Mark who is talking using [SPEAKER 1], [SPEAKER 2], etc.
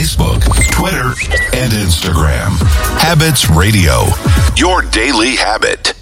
[SPEAKER 1] Facebook, Twitter, and Instagram. Habits Radio, your daily habit.